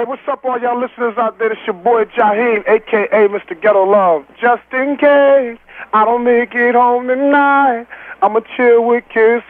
Hey, what's up, all y'all listeners out there? It's your boy Jaheim, a.k.a. Mr. Ghetto Love. Just in case I don't make it home tonight, I'ma chill with Kiss